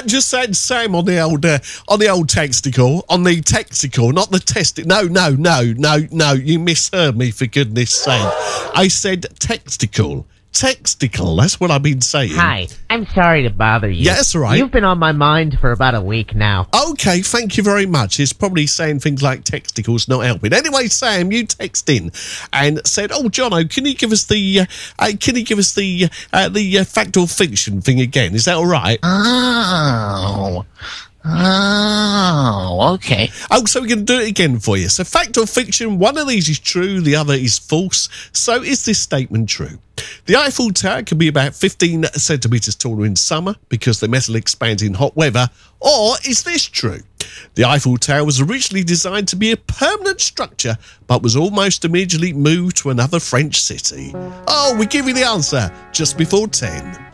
That just said Sam on the old texticle, on the texicle, not the testicle. No, you misheard me, for goodness sake. I said texticle. Texticle, that's what I've been saying. Hi, I'm sorry to bother you. Yeah, that's all right. You've been on my mind for about a week now. Okay, thank you very much. It's probably saying things like texticles not helping. Anyway, Sam, you text in and said, "Oh, Jono, can you give us the fact or fiction thing again? Is that all right?" Oh, okay. Oh, so we're going to do it again for you. So, fact or fiction, one of these is true, the other is false. So, is this statement true? The Eiffel Tower can be about 15 centimetres taller in summer because the metal expands in hot weather. Or is this true? The Eiffel Tower was originally designed to be a permanent structure, but was almost immediately moved to another French city. Oh, we give you the answer just before 10.